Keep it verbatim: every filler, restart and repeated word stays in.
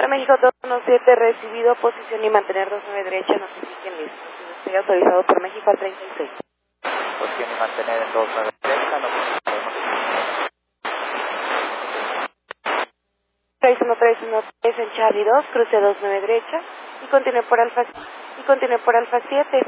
Para México dos uno siete, recibido, posición y mantener dos nueve derecha, notifiquen listo. Estoy autorizado por México al treinta y seis. Posición y mantener en dos nueve derecha, notifiquemos. tres uno tres uno tres en Charlie dos, cruce dos nueve derecha y continúe por Alfa y continúe por Alfa siete.